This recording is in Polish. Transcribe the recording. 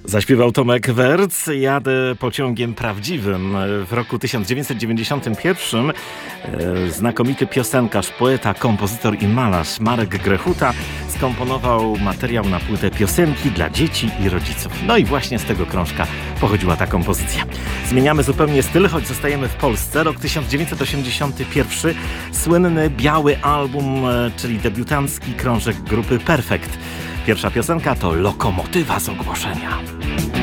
Zaśpiewał Tomek Werc. Jadę pociągiem prawdziwym. W roku 1991 znakomity piosenkarz, poeta, kompozytor i malarz Marek Grechuta skomponował materiał na płytę Piosenki dla dzieci i rodziców. No i właśnie z tego krążka pochodziła ta kompozycja. Zmieniamy zupełnie styl, choć zostajemy w Polsce. Rok 1981. Słynny biały album, czyli debiutancki krążek grupy Perfekt. Pierwsza piosenka to Lokomotywa z ogłoszenia.